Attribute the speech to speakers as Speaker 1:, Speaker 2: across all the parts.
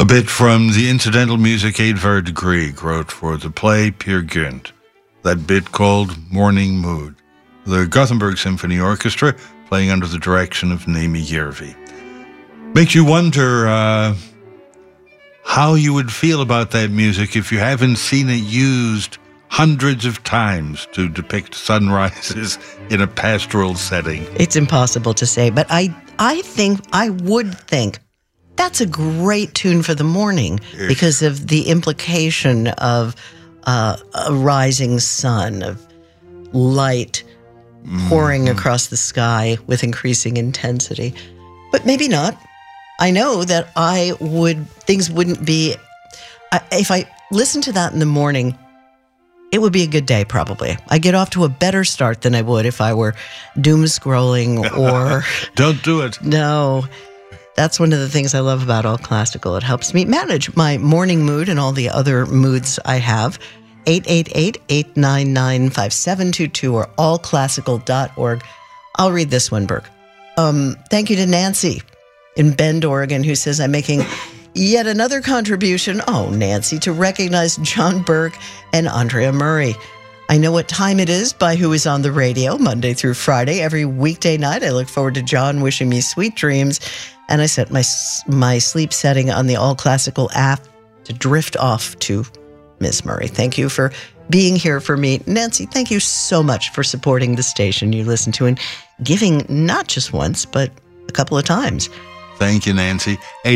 Speaker 1: A bit from the incidental music Edvard Grieg wrote for the play Peer Gynt, that bit called Morning Mood. The Gothenburg Symphony Orchestra playing under the direction of Nemi Järvi. Makes you wonder how you would feel about that music if you haven't seen it used hundreds of times to depict sunrises in a pastoral setting.
Speaker 2: It's impossible to say, but I would think that's a great tune for the morning because of the implication of a rising sun, of light pouring across the sky with increasing intensity. But maybe not. I know that things wouldn't be, if I listened to that in the morning, it would be a good day probably. I get off to a better start than I would if I were doom scrolling or...
Speaker 1: Don't do it.
Speaker 2: No. That's one of the things I love about All Classical. It helps me manage my morning mood and all the other moods I have. 888-899-5722 or allclassical.org. I'll read this one, Burke. Thank you to Nancy in Bend, Oregon, who says, I'm making yet another contribution, Nancy, to recognize John Burke and Andrea Murray. I know what time it is by who is on the radio, Monday through Friday. Every weekday night, I look forward to John wishing me sweet dreams, and I set my sleep setting on the All Classical app to drift off to Miss Murray. Thank you for being here for me. Nancy, thank you so much for supporting the station you listen to and giving not just once, but a couple of times.
Speaker 1: Thank you, Nancy.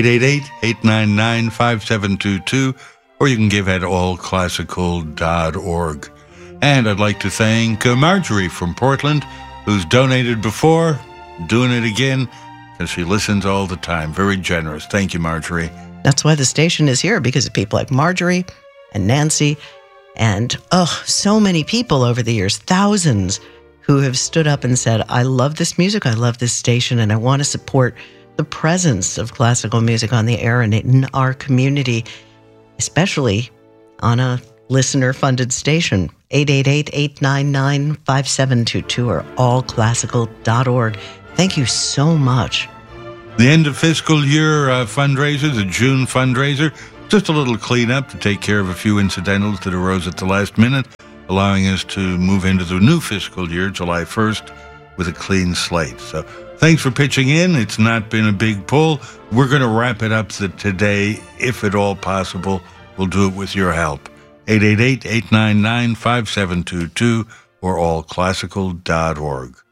Speaker 1: 888-899-5722, or you can give at allclassical.org. And I'd like to thank Marjorie from Portland, who's donated before, doing it again, because she listens all the time. Very generous. Thank you, Marjorie.
Speaker 2: That's why the station is here, because of people like Marjorie and Nancy and, so many people over the years, thousands who have stood up and said, I love this music, I love this station, and I want to support the presence of classical music on the air and in our community, especially on a listener-funded station. 888-899-5722 or allclassical.org. Thank you so much.
Speaker 1: The end of fiscal year fundraiser, the June fundraiser, just a little cleanup to take care of a few incidentals that arose at the last minute, allowing us to move into the new fiscal year, July 1st, with a clean slate. So thanks for pitching in. It's not been a big pull. We're going to wrap it up today, if at all possible. We'll do it with your help. 888-899-5722 or allclassical.org.